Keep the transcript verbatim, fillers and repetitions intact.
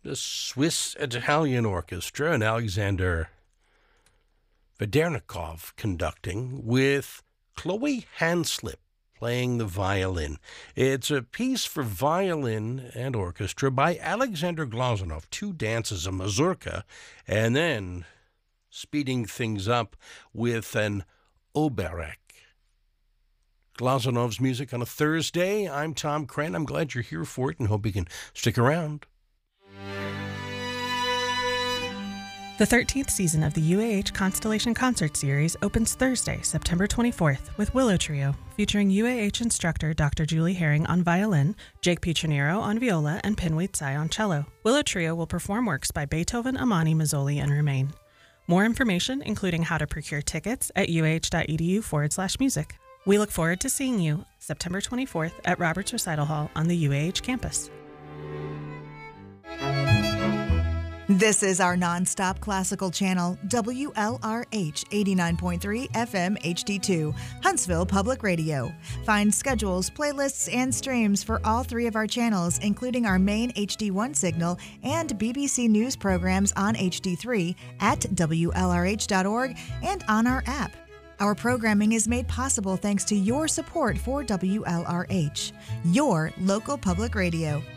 the Swiss Italian Orchestra and Alexander Vedernikov conducting, with Chloe Hanslip playing the violin. It's a piece for violin and orchestra by Alexander Glazunov, two dances, a mazurka, and then speeding things up with an oberek. Glazunov's music on a Thursday. I'm Tom Crenn. I'm glad you're here for it and hope you can stick around. The thirteenth season of the U A H Constellation Concert Series opens Thursday, September twenty-fourth, with Willow Trio, featuring U A H instructor Doctor Julie Herring on violin, Jake Pichonero on viola, and Pinwait Tsai on cello. Willow Trio will perform works by Beethoven, Amani, Mazzoli, and Romain. More information, including how to procure tickets, at uh.edu forward slash music. We look forward to seeing you September twenty-fourth at Roberts Recital Hall on the U A H campus. This is our nonstop classical channel, W L R H eighty-nine point three F M H D two, Huntsville Public Radio. Find schedules, playlists, and streams for all three of our channels, including our main H D one signal and B B C News programs on H D three at W L R H dot org and on our app. Our programming is made possible thanks to your support for W L R H, your local public radio.